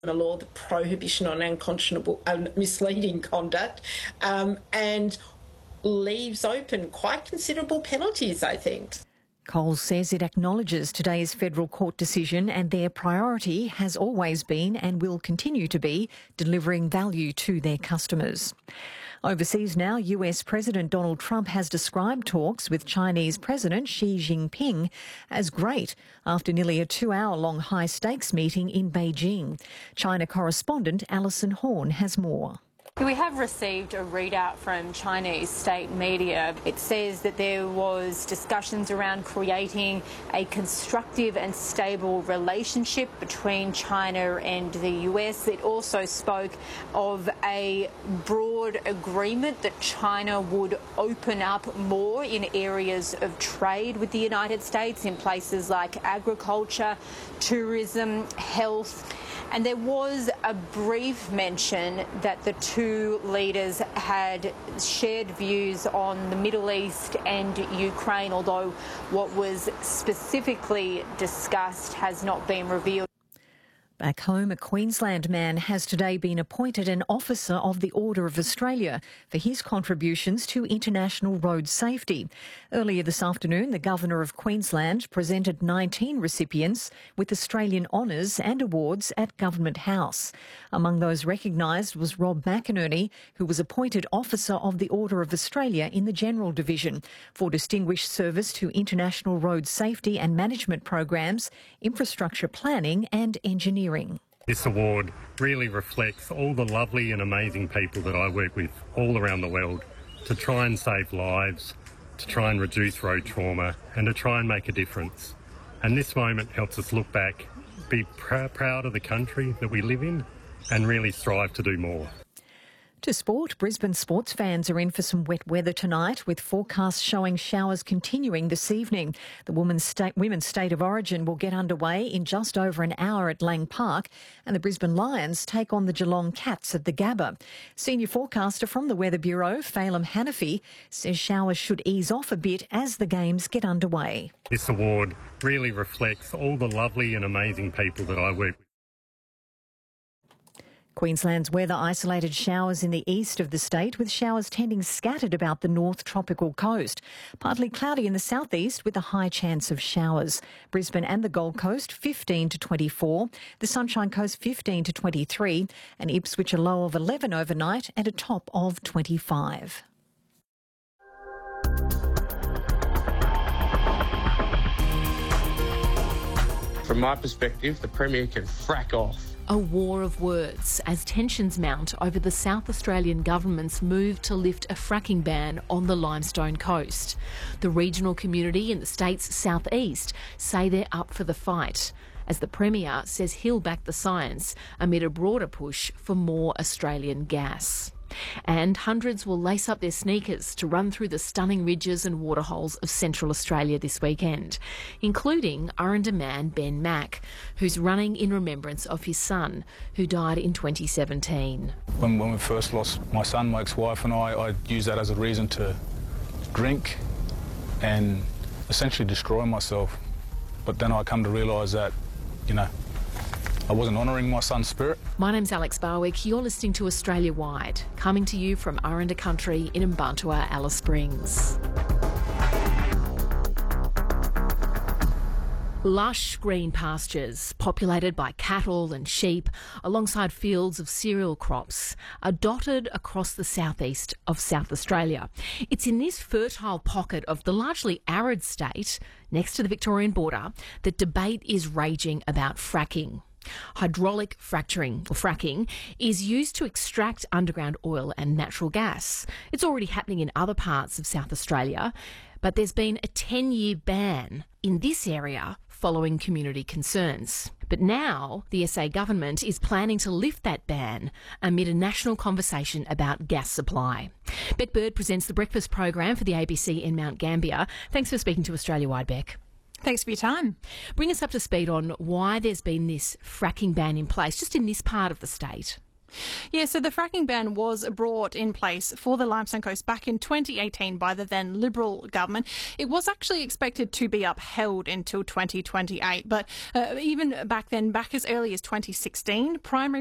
a law, the prohibition on unconscionable, misleading conduct, and leaves open quite considerable penalties, I think. Coles says it acknowledges today's federal court decision and their priority has always been and will continue to be delivering value to their customers. Overseas now, US President Donald Trump has described talks with Chinese President Xi Jinping as great after nearly a 2-hour-long high-stakes meeting in Beijing. China correspondent Alison Horn has more. We have received a readout from Chinese state media. It says that there was discussions around creating a constructive and stable relationship between China and the US. It also spoke of a broad agreement that China would open up more in areas of trade with the United States in places like agriculture, tourism, health. And there was a brief mention that the two leaders had shared views on the Middle East and Ukraine, although what was specifically discussed has not been revealed. Back home, a Queensland man has today been appointed an Officer of the Order of Australia for his contributions to international road safety. Earlier this afternoon, the Governor of Queensland presented 19 recipients with Australian honours and awards at Government House. Among those recognised was Rob McInerney, who was appointed Officer of the Order of Australia in the General Division for distinguished service to international road safety and management programs, infrastructure planning and engineering. This award really reflects all the lovely and amazing people that I work with all around the world to try and save lives, to try and reduce road trauma and to try and make a difference. And this moment helps us look back, be proud of the country that we live in and really strive to do more. To sport, Brisbane sports fans are in for some wet weather tonight, with forecasts showing showers continuing this evening. The Women's State of Origin will get underway in just over an hour at Lang Park, and the Brisbane Lions take on the Geelong Cats at the Gabba. Senior forecaster from the Weather Bureau, Phelim Hanafi, says showers should ease off a bit as the games get underway. This award really reflects all the lovely and amazing people that I work with. Queensland's weather isolated showers in the east of the state, with showers tending scattered about the north tropical coast. Partly cloudy in the southeast with a high chance of showers. Brisbane and the Gold Coast 15 to 24, the Sunshine Coast 15 to 23, and Ipswich a low of 11 overnight and a top of 25. From my perspective, the Premier can frack off. A war of words as tensions mount over the South Australian government's move to lift a fracking ban on the Limestone Coast. The regional community in the state's southeast say they're up for the fight, as the Premier says he'll back the science amid a broader push for more Australian gas. And hundreds will lace up their sneakers to run through the stunning ridges and waterholes of Central Australia this weekend, including Aranda man Ben Mack, who's running in remembrance of his son, who died in 2017. When we first lost my son, my ex-wife and I used that as a reason to drink and essentially destroy myself. But then I come to realise that, I wasn't honouring my son's spirit. My name's Alex Barwick. You're listening to Australia Wide, coming to you from Aranda Country in Mbantua, Alice Springs. Lush green pastures, populated by cattle and sheep, alongside fields of cereal crops, are dotted across the southeast of South Australia. It's in this fertile pocket of the largely arid state, next to the Victorian border, that debate is raging about fracking. Hydraulic fracking is used to extract underground oil and natural gas. It's already happening in other parts of South Australia, but there's been a 10-year ban in this area following community concerns. But now the SA government is planning to lift that ban amid a national conversation about gas supply. Beck Bird presents the breakfast program for the ABC in Mount Gambier. Thanks for speaking to Australia Wide, Beck. Thanks for your time. Bring us up to speed on why there's been this fracking ban in place just in this part of the state. Yeah, so the fracking ban was brought in place for the Limestone Coast back in 2018 by the then Liberal government. It was actually expected to be upheld until 2028, but even back then, back as early as 2016, primary